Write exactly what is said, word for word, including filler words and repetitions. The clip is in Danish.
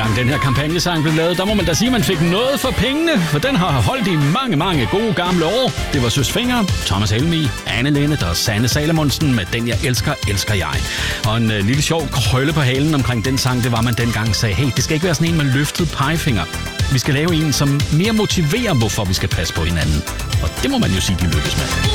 dengang den her kampagnesang blev lavet, der må man da sige, at man fik noget for pengene, for den har holdt i mange, mange gode gamle år. Det var Søs Fenger, Thomas Helmig, Anne Linnet og Sanne Salomonsen med Den Jeg Elsker, Elsker Jeg. Og en øh, lille sjov krølle på halen omkring den sang, det var, man dengang sagde, hey, det skal ikke være sådan en med løftet pegefinger. Vi skal lave en, som mere motiverer, hvorfor vi skal passe på hinanden. Og det må man jo sige, de lykkes med.